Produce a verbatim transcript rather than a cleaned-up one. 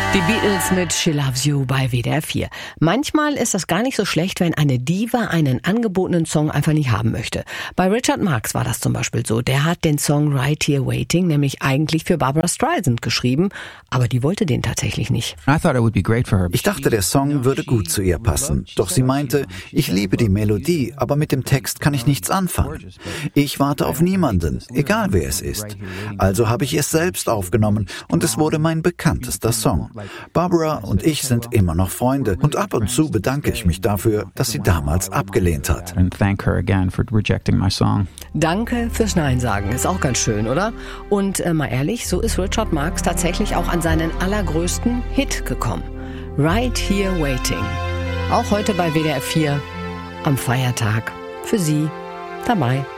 Die Beatles mit She Loves You bei W D R vier. Manchmal ist das gar nicht so schlecht, wenn eine Diva einen angebotenen Song einfach nicht haben möchte. Bei Richard Marx war das zum Beispiel so. Der hat den Song Right Here Waiting nämlich eigentlich für Barbra Streisand geschrieben, aber die wollte den tatsächlich nicht. Ich dachte, der Song würde gut zu ihr passen. Doch sie meinte, ich liebe die Melodie, aber mit dem Text kann ich nichts anfangen. Ich warte auf niemanden, egal wer es ist. Also habe ich es selbst aufgenommen und es wurde mein bekanntester Song. Barbara und ich sind immer noch Freunde und ab und zu bedanke ich mich dafür, dass sie damals abgelehnt hat. Danke fürs Nein sagen, ist auch ganz schön, oder? Und äh, mal ehrlich, so ist Richard Marx tatsächlich auch an seinen allergrößten Hit gekommen. Right Here Waiting. Auch heute bei W D R vier am Feiertag für Sie dabei.